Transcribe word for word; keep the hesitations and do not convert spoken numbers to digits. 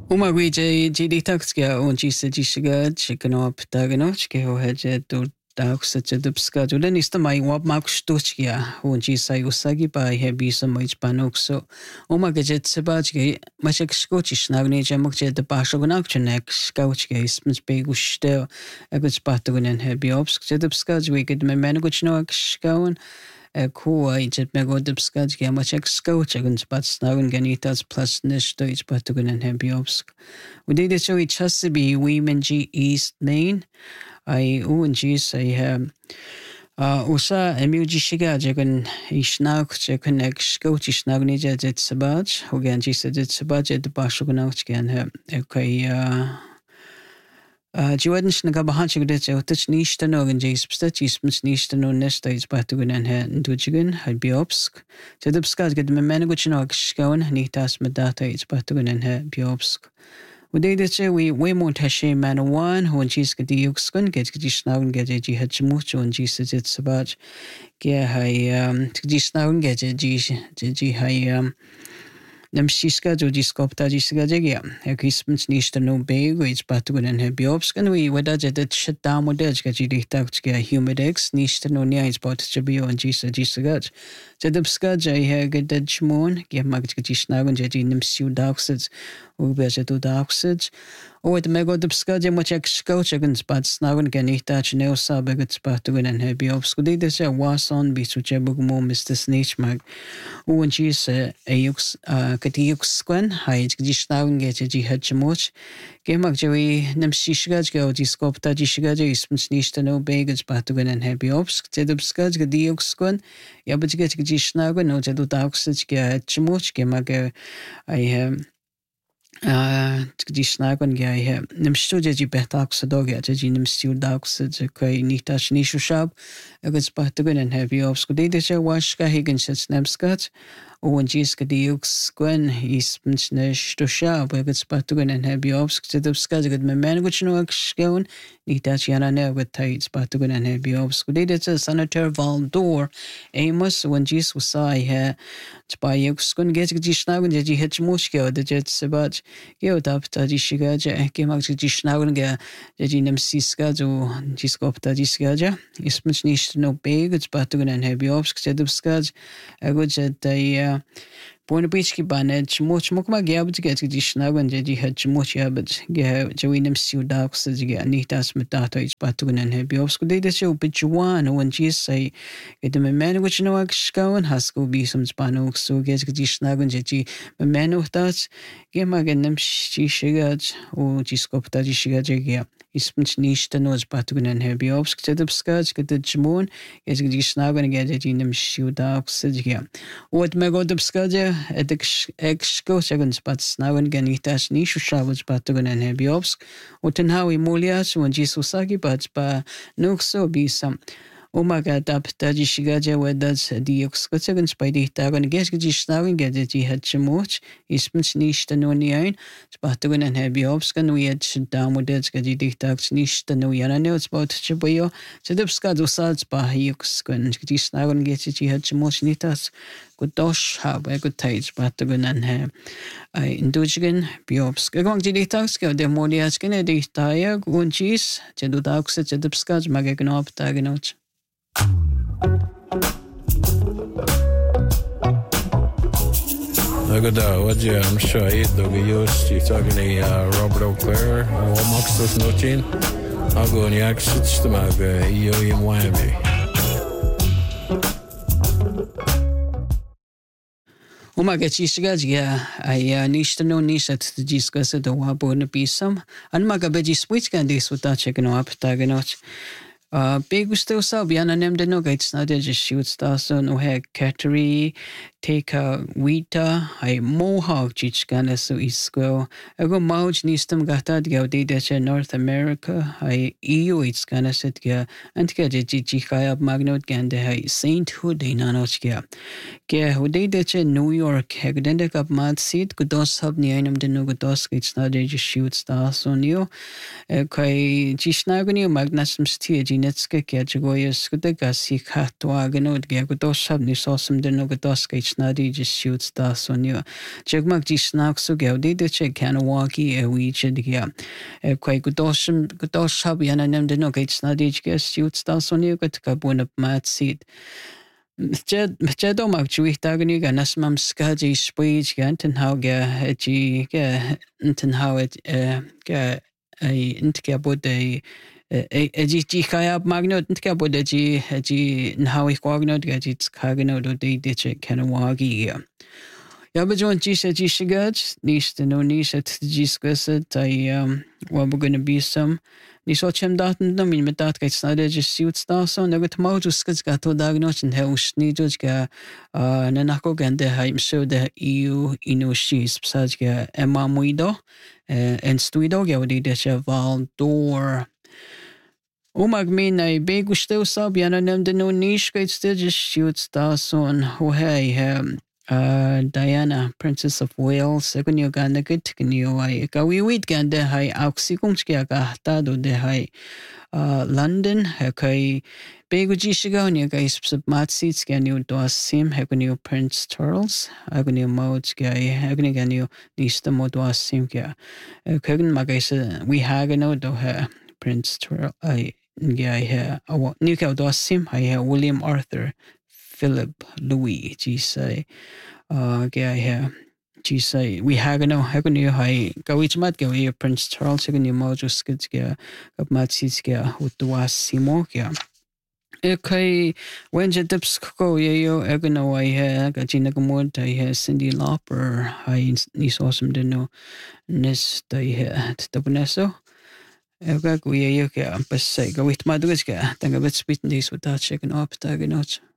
Uma guide de ditaxia onde se disga chegano ptagano que o head do dax se de pescado lenista mai wab max tuchia onde sai usagi by hebi some which panoxo uma gadget sebachge machek skochish nagne jamak je de pashogunak chenek skauchge ismens beguste agus patogunen hebi obsk je de pescado we get me menuchno skaun Kua jet me go dipskad ge machek scout against but snagun ganitas plus nish to each patugun and hebiobsk. We did it so it has to be women G East Main. I un G say um uh usa emuji shiga jagan ishnag jagan ek scout ishnagni jet sabaj. Hogan G said it sabaj at the bashugunach gan okay uh Jiwadnish na gabahanchig det jo tach nishta no gan jis pstach ismens nishta no nesta is patugun and ha ndujigan ha biobsk. Jadubskaz gad me menaguchino akshkawan nitas medata is patugun and ha biobsk. Uday det we we mont hashe man one who jis gadiukskun get gadishnaun get ji hachmucho and jis it sabaj ge hai um gadishnaun get ji ji hai um Namshiska jo diskopta jisga jagia. Ekismens nishta no bego is patugun and hebiobskan we wadaja that shut down models gaji dictaxia humidex nishta no nia is bot jabio and jisa jisagaj. Jadabska jai hagad jmon, give magjishnagun jaji nimsiu doxage, ubejato doxage. O it mego dubska jamachek skauchagans but snagun ganitach neo sabagats patugun and hebiobsku. They say was on bisuchabugmo Mister Snitchmag. O and jisa ayux Katiuksquen, Hide Gishnaun get a jihadjamoch, Gamak Joey, Nemshishgaj go, Discopta Jishigaja, Ismans Nishta no Bagans, Patugan and Hebiobsk, Tedubskaj, Gadiuksquen, Yabaj get Gishnagan, no Tedu Dauxage, Gachamoch, Gemaga, I have. Uh, Gishnagan Gay, Nemstuja Betax dog at a genimstu dogs at a quay nitach nishu shop, against Patagon and Hebiobsk, they washka Higgins at Snapscot. O jiska diux gwen ismens nesh to shab against patugan and hebiobsk to the skazgad me manguch no akshkaun nitach yana ne with tights patugan and hebiobsk. They did a senator Valdor Amos when jis was I ha by yukskun get jishnagun jaji hitchmushko the jet sabat geot up tajishigaja kemak jishnagun ga jajinam siskajo jiskopta jisgaja ismens nish no big it's patugan and hebiobsk to the skaz a good jet the Point beach ki baned much mukma gab to get jishnagan jaji hitchmush yabaj ge jawinam siu dogs ga nitas metata is patugan and hebiobsk. They the show bijuan when jis say get the man which no akshkawan hasko be some spanok so get jishnagan jaji menu tas gemaganam shishigaj o jiskopta jishigaja ismens nishta nos patugan and hebiobsk tedubskaj get the jmon get jishnagan get jajinam siu dogs ga what megodubskaja at the exco seconds but snagan ganitas nishu shavas patugan and hebiobsk utan how emolias when jisusagi but pa nukso be some Umaga tap tajishigaja wedas dioxcosegan by the tagon guess jisnagan get it hatchamoch ismens nishta no niain spatugan and hebiobskan we had down with it gadi dictax nishta no yanano it's about chiboyo sedubska do salts by yuxkan jisnagan get it hatchamoch nitas good dosh have a good tides patugan and he I indujigan biobsk agong dictax go demolias can a dictaya unchis jedudax jedubskaj magagnop taganoch. Look at that, what you, I'm sure I eat the videos, you're talking to uh, Robert O'Clair, and what Max does nothing. I'll go in the access to my E O in Miami. Umaga chisgaj ya ay nishta no nishat to discuss the wabo na pisam, and magabeji switch can this without checking up taganoch. Uh, big still so beyond an emde no gates not just shoot stars no he cattery take a wheata I mohawk chichkana so isko ago mauj nistam gatad gaudi deche North America I E U it's gonna set ga and ga jichi kaya magnot gande hai Saint Hood inanoch ga ke hudi deche New York hegdende kap mat seat kudos hab ni ainam de no kudos it's not just shoot stars on you kai chisnaguni magnasum stie Ninetske kia jagoyas kutaka si katwa ganod kia kutoshab ni sosum deno kutoska ichnadi just shoots da sonyo. Jagmak di snaksu kia udide che kanawaki e wichid kia. E kwai kutosham kutoshab yana nem deno ka ichnadi kia shoots da sonyo kutka bunap matsit. Mchedo magchuihtagani ga nasmam skaji spij ga tenhau ga ji ga tenhau ga ai intke bude ji ji kaya magnot intke bude ji ji nhau ich wagnot ga ji skagano do de diche kanawagi ga. Ja bejon ji se ji shigaj niste no nishet ji skweset ai wabugana bisam. Ni so chem daten no min met dat gait snade just suits da so na gut mauju skits ga to dagnot en heus ni joj ga na nako gande haim so de eu ino shis psaj ga emma muido en stuido ga wadi de cheval door Omag min ai begusto sab yana nem de no nish gait still just shoots da son ho hey Uh, Diana, Princess of Wales, egunyo ganda git gunyo ay kawiwit ganda hay auxikungskia gahtado de hay uh, London kay beguji shiga niya kay sub matsits ganyo doas sim egunyo Prince Charles egunyo modes gay egunyo ganyo nista mo doas sim kya kagun magay sa we hagano do ha Prince Charles ay gay ha niyo kya doas sim hay William Arthur Philip Louis G say uh gaya here G say we hagano hagano hai gawitmat gawi Prince Charles hagano mojo skids gaya kapmatsis gaya utuas simo gaya okay when je dips ko yo hagano ai ha gajina gamod ai ha Cyndi Lauper hai ni sosum deno nes dai ha tabuneso Ega guya yo kaya bas say gawitmat gas gaya tanga bit spit dis with that chicken up taganot